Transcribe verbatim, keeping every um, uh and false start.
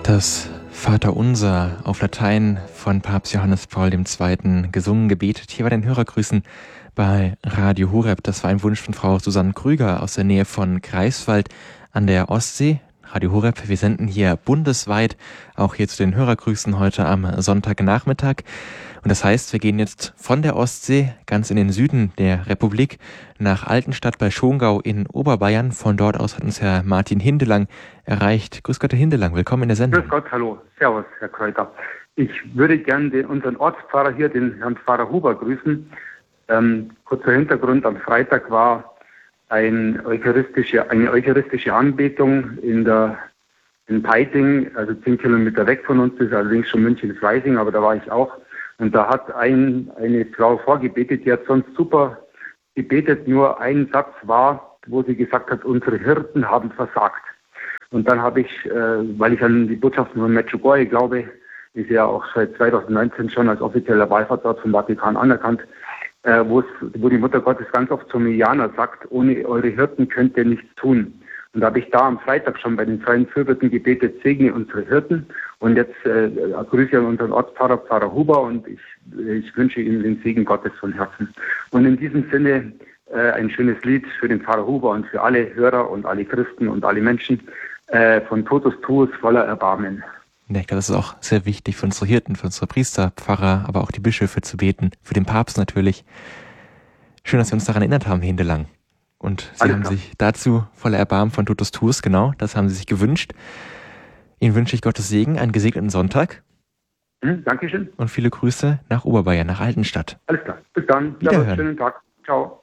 Das Vaterunser auf Latein von Papst Johannes Paul der Zweite. gesungen, gebetet. Hier bei den Hörergrüßen bei Radio Horeb. Das war ein Wunsch von Frau Susanne Krüger aus der Nähe von Greifswald an der Ostsee. Radio Horeb, wir senden hier bundesweit, auch hier zu den Hörergrüßen heute am Sonntagnachmittag. Und das heißt, wir gehen jetzt von der Ostsee ganz in den Süden der Republik nach Altenstadt bei Schongau in Oberbayern. Von dort aus hat uns Herr Martin Hindelang erreicht. Grüß Gott, Herr Hindelang, willkommen in der Sendung. Grüß Gott, hallo, servus, Herr Kräuter. Ich würde gerne den, unseren Ortspfarrer hier, den Herrn Pfarrer Huber, grüßen. Ähm, kurzer Hintergrund, am Freitag war ein eucharistische, eine eucharistische Anbetung in der in Peiting, also zehn Kilometer weg von uns, das ist allerdings schon München-Freising, aber da war ich auch. Und da hat ein, eine Frau vorgebetet, die hat sonst super gebetet, nur ein Satz war, wo sie gesagt hat, unsere Hirten haben versagt. Und dann habe ich, äh, weil ich an die Botschaften von Medjugorje glaube, ist ja auch seit zweitausendneunzehn schon als offizieller Wallfahrtsort vom Vatikan anerkannt, äh, wo es, wo die Mutter Gottes ganz oft zu Milianer sagt, ohne eure Hirten könnt ihr nichts tun. Und da habe ich da am Freitag schon bei den freien Fürbitten gebetet, segne unsere Hirten. Und jetzt äh, grüße ich an unseren Ortspfarrer, Pfarrer Huber, und ich, ich wünsche ihm den Segen Gottes von Herzen. Und in diesem Sinne äh, ein schönes Lied für den Pfarrer Huber und für alle Hörer und alle Christen und alle Menschen äh, von Totus Tuus voller Erbarmen. Ja, ich glaube, das ist auch sehr wichtig für unsere Hirten, für unsere Priester, Pfarrer, aber auch die Bischöfe zu beten, für den Papst natürlich. Schön, dass Sie uns daran erinnert haben, Herr Hindelang. Und Sie Alles haben klar. sich dazu voller Erbarmen von Totus Tuus, genau, das haben Sie sich gewünscht. Ihnen wünsche ich Gottes Segen, einen gesegneten Sonntag. Hm, Dankeschön. Und viele Grüße nach Oberbayern, nach Altenstadt. Alles klar. Bis dann. Wiederhören. Servus, schönen Tag. Ciao.